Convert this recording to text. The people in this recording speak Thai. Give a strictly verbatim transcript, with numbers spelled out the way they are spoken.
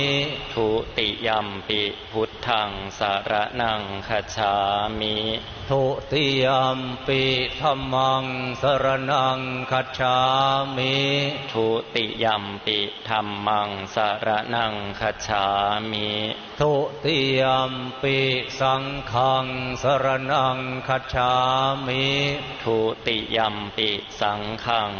ทุติยัมปิพุทธังสรณังคัจฉามิทุติยัมปิธัมมังสรณังคัจฉามิทุติยัมปิธัมมังสรณังคัจฉามิทุติยัมปิสังฆังสรณังคัจฉามิทุติยัมปิสังฆัง